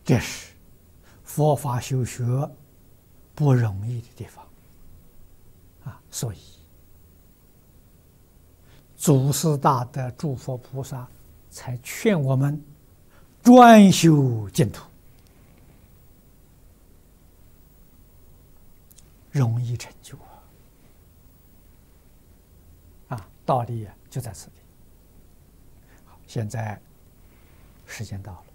这是佛法修学不容易的地方啊！所以，祖师大德诸佛菩萨才劝我们专修净土，容易成就啊！道理就在此地。好，现在时间到了。